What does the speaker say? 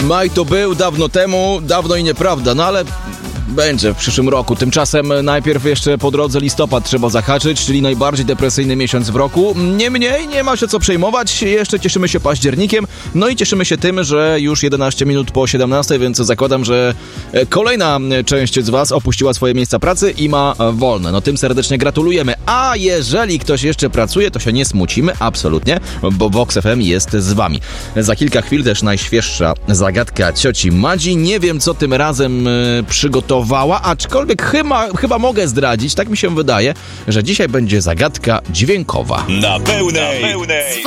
Maj to był dawno temu, dawno i nieprawda, no ale będzie w przyszłym roku. Tymczasem najpierw jeszcze po drodze listopad trzeba zahaczyć, czyli najbardziej depresyjny miesiąc w roku. Niemniej nie ma się co przejmować, jeszcze cieszymy się październikiem, no i cieszymy się tym, że już 11 minut po 17, więc zakładam, że kolejna część z Was opuściła swoje miejsca pracy i ma wolne. No tym serdecznie gratulujemy. A jeżeli ktoś jeszcze pracuje, to się nie smucimy, absolutnie, bo Vox FM jest z Wami. Za kilka chwil też najświeższa zagadka cioci Madzi. Nie wiem, co tym razem przygotowała, aczkolwiek chyba mogę zdradzić, tak mi się wydaje, że dzisiaj będzie zagadka dźwiękowa. Na pełnej.